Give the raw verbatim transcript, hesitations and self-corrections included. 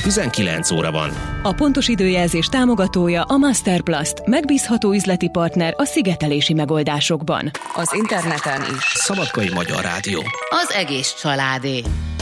tizenkilenc óra van. A pontos időjelzés támogatója a Masterplast, megbízható üzleti partner a szigetelési megoldásokban. Az interneten is. Szabadkai Magyar Rádió. Az egész családé.